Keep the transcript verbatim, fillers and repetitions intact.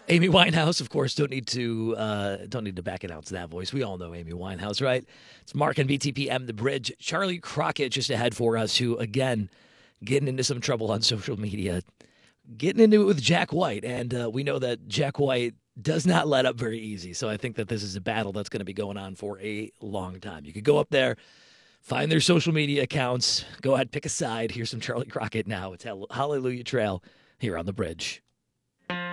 Amy Winehouse, of course, don't need to uh, don't need to back announce that voice. We all know Amy Winehouse, right? It's Mark and B T P M, The Bridge. Charlie Crockett just ahead for us, who, again, getting into some trouble on social media, getting into it with Jack White. And uh, we know that Jack White does not let up very easy. So I think that this is a battle that's going to be going on for a long time. You could go up there, find their social media accounts, go ahead, pick a side. Here's some Charlie Crockett now. It's Hallelujah Trail here on The Bridge.